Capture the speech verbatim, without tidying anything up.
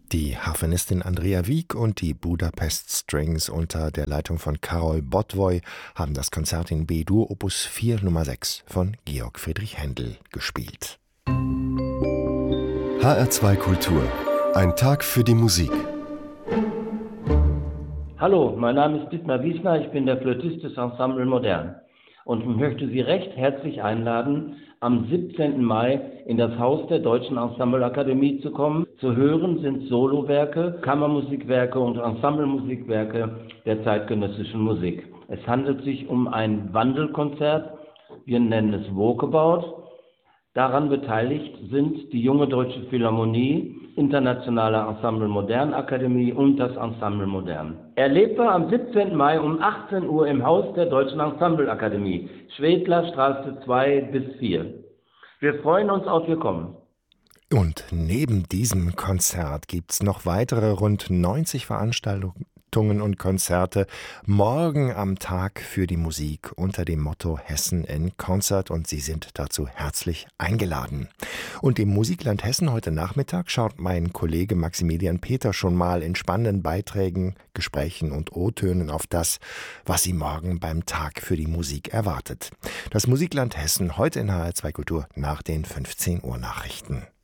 Die Harfenistin Andrea Wieck und die Budapest Strings unter der Leitung von Karol Botwoj haben das Konzert in B-Dur Opus vier Nummer sechs von Georg Friedrich Händel gespielt. H R zwei Kultur. Ein Tag für die Musik. Hallo, mein Name ist Dietmar Wiesner, ich bin der Flötist des Ensemble Modern und möchte Sie recht herzlich einladen, am siebzehnten Mai in das Haus der Deutschen Ensembleakademie zu kommen. Zu hören sind Solowerke, Kammermusikwerke und Ensemblemusikwerke der zeitgenössischen Musik. Es handelt sich um ein Wandelkonzert, wir nennen es Walkabout. Daran beteiligt sind die Junge Deutsche Philharmonie, Internationale Ensemble Modern Akademie und das Ensemble Modern. Erlebbar am siebzehnten Mai um achtzehn Uhr im Haus der Deutschen Ensembleakademie, Schwedlerstraße zwei bis vier. Wir freuen uns auf Ihr Kommen. Und neben diesem Konzert gibt's noch weitere rund neunzig Veranstaltungen und Konzerte morgen am Tag für die Musik unter dem Motto Hessen in Concert, und Sie sind dazu herzlich eingeladen. Und im Musikland Hessen heute Nachmittag schaut mein Kollege Maximilian Peter schon mal in spannenden Beiträgen, Gesprächen und O-Tönen auf das, was Sie morgen beim Tag für die Musik erwartet. Das Musikland Hessen heute in H R zwei Kultur nach den fünfzehn Uhr Nachrichten.